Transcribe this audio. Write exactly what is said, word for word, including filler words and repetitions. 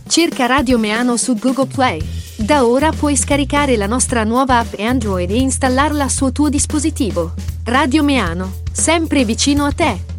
Cerca Radio Meano su Google Play. Da ora puoi scaricare la nostra nuova app Android e installarla sul tuo dispositivo. Radio Meano, sempre vicino a te.